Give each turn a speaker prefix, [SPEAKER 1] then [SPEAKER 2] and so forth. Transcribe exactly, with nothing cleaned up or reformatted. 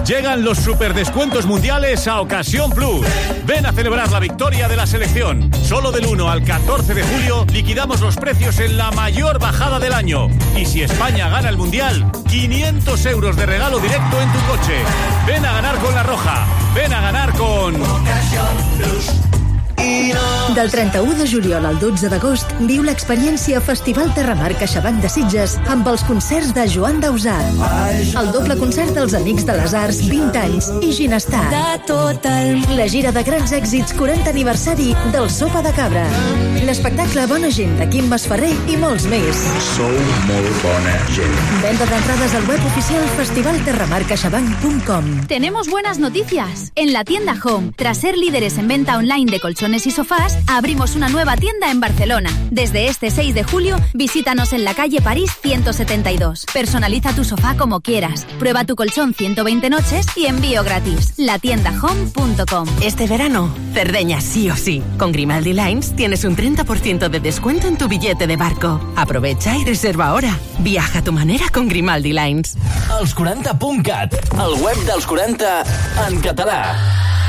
[SPEAKER 1] Llegan los superdescuentos mundiales a Ocasión Plus. Ven a celebrar la victoria de la selección. Solo del uno al catorce de julio liquidamos los precios en la mayor bajada del año. Y si España gana el mundial, quinientos euros de regalo directo en tu coche. Ven a ganar con La Roja. Ven a ganar con Ocasión Plus.
[SPEAKER 2] Del trenta-u de juliol al dotze d'agost viu l'experiència Festival Terramar CaixaBank de Sitges amb els concerts de Joan Dausà, el doble concert dels Amics de les Arts vint anys i Ginestar, la gira de grans èxits quaranta aniversari del Sopa de Cabra, l'espectacle Bona Gent de Quim Masferrer i molts més.
[SPEAKER 3] Sou molt bona gent.
[SPEAKER 2] Venda d'entrades al web oficial festival terramar caixabank punt com.
[SPEAKER 4] Tenemos buenas noticias. En la tienda Home, tras ser líderes en venta online de colchones y sofás, abrimos una nueva tienda en Barcelona. Desde este seis de julio, visítanos en la calle París ciento setenta y dos. Personaliza tu sofá como quieras. Prueba tu colchón ciento veinte noches y envío gratis. la tienda home punto com.
[SPEAKER 5] Este verano, Cerdeña sí o sí. Con Grimaldi Lines tienes un treinta por ciento de descuento en tu billete de barco. Aprovecha y reserva ahora. Viaja a tu manera con Grimaldi Lines.
[SPEAKER 6] Els quaranta punt cat, el web dels quaranta en català.